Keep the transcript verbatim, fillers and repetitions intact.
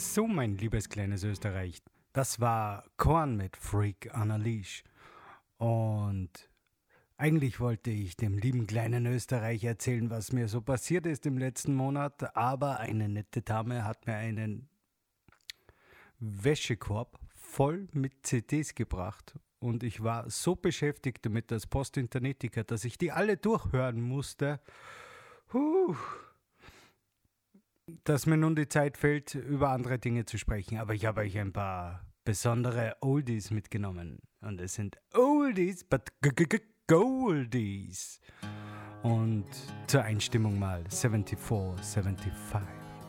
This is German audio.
So, mein liebes kleines Österreich, das war Korn mit Freak on a Leash. Und eigentlich wollte ich dem lieben kleinen Österreich erzählen, was mir so passiert ist im letzten Monat, aber eine nette Dame hat mir einen Wäschekorb voll mit C Ds gebracht. Und ich war so beschäftigt damit als Post-Internetiker, dass ich die alle durchhören musste. Huh. Dass mir nun die Zeit fehlt, über andere Dinge zu sprechen. Aber ich habe euch ein paar besondere Oldies mitgenommen. Und es sind Oldies, but g- g- g- Goldies. Und zur Einstimmung mal vierundsiebzig, fünfundsiebzig.